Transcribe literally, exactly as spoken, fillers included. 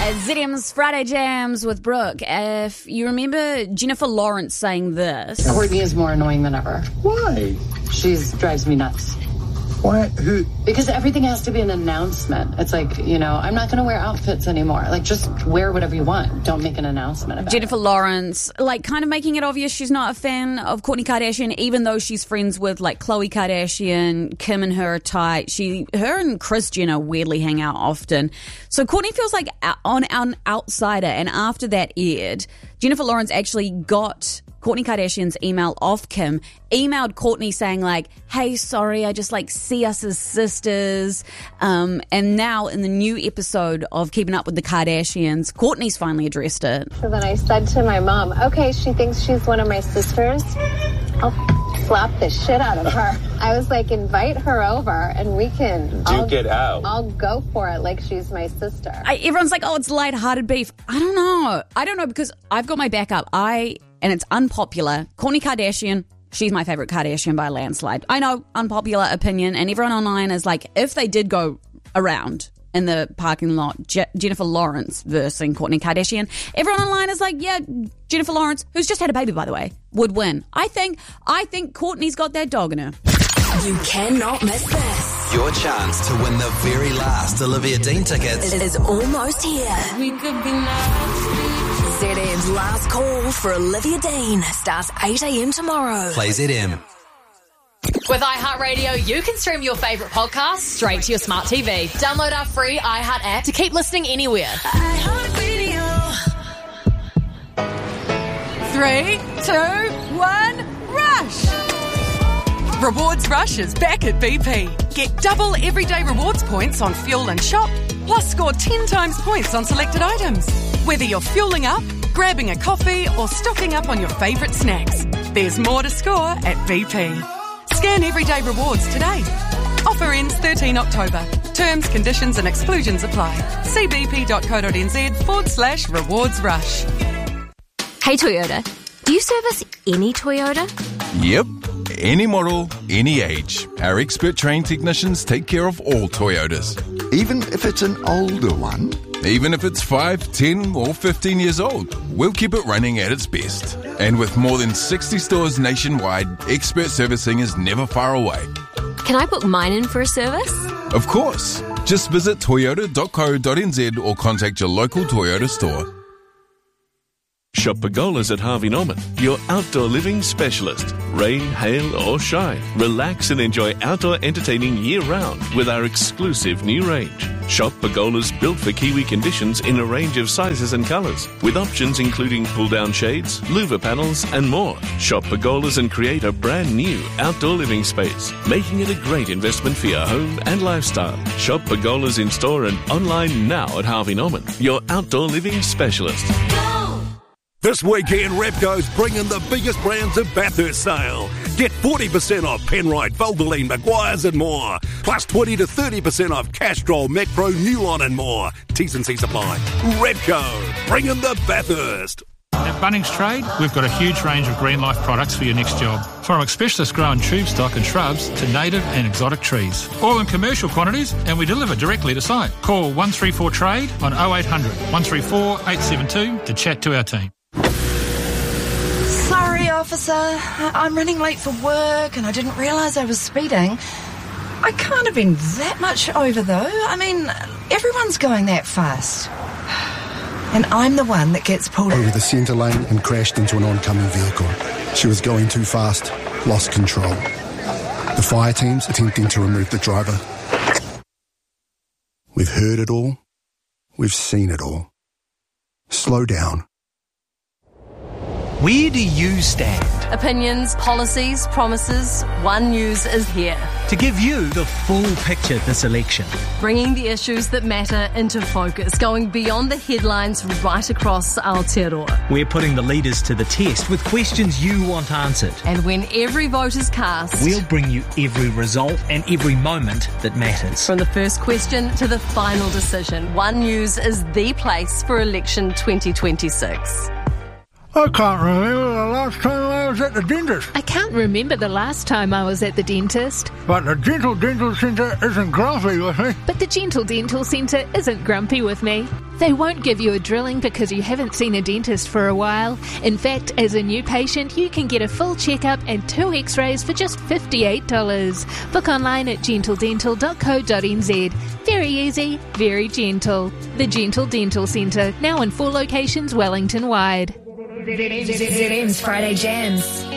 Z M's Friday Jams with Brooke. If you remember Jennifer Lawrence saying this. Courtney is more annoying than ever. Why? She drives me nuts. Why? Who? Because everything has to be an announcement. It's like, you know, I'm not going to wear outfits anymore. Like, just wear whatever you want. Don't make an announcement about Jennifer it. Lawrence, like, kind of making it obvious she's not a fan of Kourtney Kardashian, even though she's friends with, like, Khloe Kardashian. Kim and her are tight. She, her and Kris Jenner weirdly hang out often. So Kourtney feels like on an outsider. And after that aired, Jennifer Lawrence actually got Kourtney Kardashian's email off Kim, emailed Kourtney saying like, hey, sorry, I just like see us as sisters. Um, and now in the new episode of Keeping Up with the Kardashians, Kourtney's finally addressed it. So then I said to my mom, okay, she thinks she's one of my sisters. I'll slap the shit out of her. I was like, invite her over and we can Duke it out. I'll go for it like she's my sister. I, everyone's like, oh, it's lighthearted beef. I don't know. I don't know because I've got my backup. I, and it's unpopular. Kourtney Kardashian, she's my favorite Kardashian by a landslide. I know, unpopular opinion. And everyone online is like, if they did go around in the parking lot, Je- Jennifer Lawrence versus Kourtney Kardashian, everyone online is like, yeah, Jennifer Lawrence, who's just had a baby, by the way, would win. I think, I think Kourtney's got that dog in her. You cannot miss this. Your chance to win the very last Olivia Dean tickets It is almost here. We could be nasty. Z M's last call for Olivia Dean starts eight a.m. tomorrow. Play Z M. With iHeartRadio, you can stream your favourite podcasts straight to your smart T V. Download our free iHeart app to keep listening anywhere. iHeartRadio. Three, two, one, rush! Rewards Rush is back at B P. Get double everyday rewards points on fuel and shop, plus score ten times points on selected items. Whether you're fueling up, grabbing a coffee, or stocking up on your favourite snacks, there's more to score at B P. Scan everyday rewards today. Offer ends thirteenth October. Terms, conditions and exclusions apply. See bp.co.nz forward slash rewards rush. Hey Toyota, do you service any Toyota? Yep. Any model, any age. Our expert trained technicians take care of all Toyotas. Even if it's an older one? Even if it's five, ten or fifteen years old, we'll keep it running at its best. And with more than sixty stores nationwide, expert servicing is never far away. Can I book mine in for a service? Of course. Just visit toyota dot co dot n z or contact your local Toyota store. Shop Pergolas at Harvey Norman, your outdoor living specialist. Rain, hail or shine, relax and enjoy outdoor entertaining year-round with our exclusive new range. Shop Pergolas built for Kiwi conditions in a range of sizes and colours, with options including pull-down shades, louver panels and more. Shop Pergolas and create a brand new outdoor living space, making it a great investment for your home and lifestyle. Shop Pergolas in store and online now at Harvey Norman, your outdoor living specialist. This weekend, Repco's bringing the biggest brands of Bathurst sale. Get forty percent off Penrite, Valvoline, Maguire's and more. Plus twenty to thirty percent off Castrol, Macpro, Newline and more. T's and C's apply. Repco, bringing the Bathurst. At Bunnings Trade, we've got a huge range of Green Life products for your next job. From specialist grown tube stock and shrubs to native and exotic trees. All in commercial quantities and we deliver directly to site. Call one three four trade on oh eight hundred, one three four, eight seven two to chat to our team. Sorry, officer. I'm running late for work and I didn't realise I was speeding. I can't have been that much over, though. I mean, everyone's going that fast. And I'm the one that gets pulled over the centre lane and crashed into an oncoming vehicle. She was going too fast, lost control. The fire team's attempting to remove the driver. We've heard it all. We've seen it all. Slow down. Where do you stand? Opinions, policies, promises, One News is here. To give you the full picture this election. Bringing the issues that matter into focus, going beyond the headlines right across Aotearoa. We're putting the leaders to the test with questions you want answered. And when every vote is cast, we'll bring you every result and every moment that matters. From the first question to the final decision, One News is the place for election twenty twenty-six. I can't remember the last time I was at the dentist. I can't remember the last time I was at the dentist. But the Gentle Dental Centre isn't grumpy with me. But the Gentle Dental Centre isn't grumpy with me. They won't give you a drilling because you haven't seen a dentist for a while. In fact, as a new patient, you can get a full checkup and two x-rays for just fifty-eight dollars. Book online at gentle dental dot co dot n z. Very easy, very gentle. The Gentle Dental Centre, now in four locations Wellington-wide. Z M's Friday Jams.